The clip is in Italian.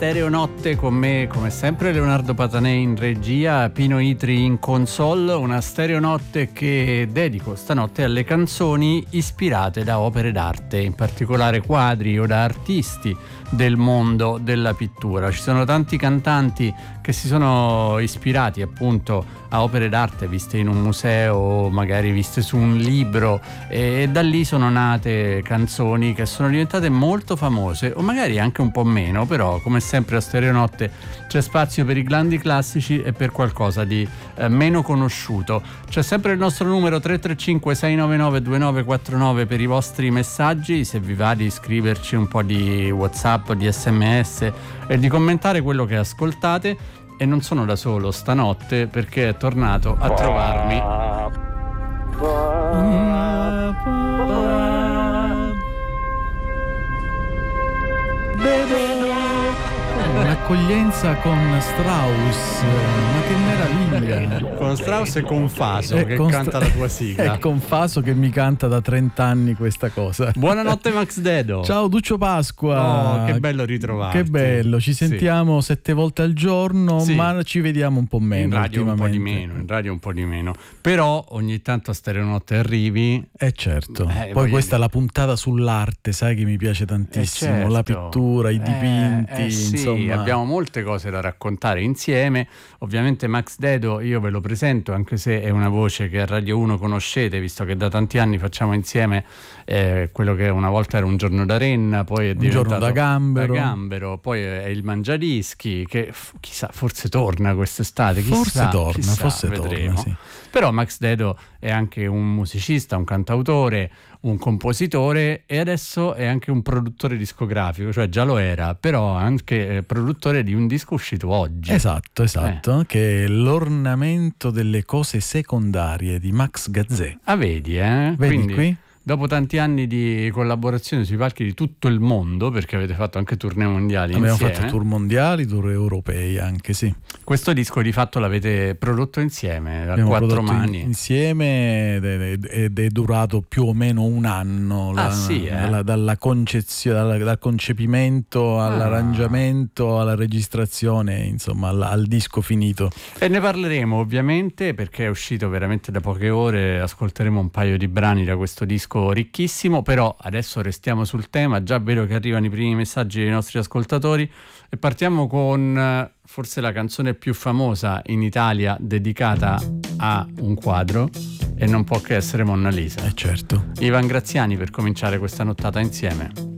Stereonotte, con me come sempre Leonardo Patanei in regia, Pino Itri in console. Una stereonotte che dedico stanotte alle canzoni ispirate da opere d'arte, in particolare quadri o da artisti del mondo della pittura. Ci sono tanti cantanti che si sono ispirati appunto a opere d'arte viste in un museo, magari viste su un libro, e da lì sono nate canzoni che sono diventate molto famose, o magari anche un po' meno, però come sempre a Stereonotte c'è spazio per i grandi classici e per qualcosa di meno conosciuto. C'è sempre il nostro numero 335 699 2949 per i vostri messaggi, se vi va di scriverci un po' di WhatsApp, di SMS e di commentare quello che ascoltate. E non sono da solo stanotte, perché è tornato a trovarmi un'accoglienza con Strauss, ma che meraviglia! Con Strauss e con Faso che canta la tua sigla. E con Faso che mi canta da 30 anni questa cosa. Buonanotte Max Dedo. Ciao Duccio Pasqua. Oh, che bello ritrovarti. Che bello, ci sentiamo 7 volte al giorno, ma ci vediamo un po' meno. In radio un po' di meno. Però ogni tanto a Stereonotte arrivi. Certo. Poi questa è la puntata sull'arte, sai che mi piace tantissimo, certo. La pittura, i dipinti, insomma. Abbiamo molte cose da raccontare insieme. Ovviamente Max Dedo io ve lo presento, anche se è una voce che a Radio 1 conoscete, visto che da tanti anni facciamo insieme quello che una volta era Un giorno da Renna, poi è diventato Un giorno da Gambero, poi è il Mangiadischi, che chissà, forse torna quest'estate, forse torna, vedremo. Sì. Però Max Dedo è anche un musicista, un cantautore, un compositore e adesso è anche un produttore discografico, cioè già lo era, però anche produttore di un disco uscito oggi. Esatto, che è L'ornamento delle cose secondarie di Max Gazzè. Vedi, Vedi quindi, qui? Dopo tanti anni di collaborazione sui palchi di tutto il mondo, perché avete fatto anche tournée mondiali insieme. Abbiamo fatto tour mondiali, tour europei anche, sì. Questo disco di fatto l'avete prodotto insieme, a quattro mani. Insieme ed è durato più o meno un anno. Dalla concezione, dal concepimento all'arrangiamento, alla registrazione, insomma, al disco finito. E ne parleremo ovviamente, perché è uscito veramente da poche ore, ascolteremo un paio di brani da questo disco ricchissimo, però adesso restiamo sul tema. Già vedo che arrivano i primi messaggi dei nostri ascoltatori e partiamo con forse la canzone più famosa in Italia dedicata a un quadro, e non può che essere Monna Lisa. Certo. Ivan Graziani per cominciare questa nottata insieme.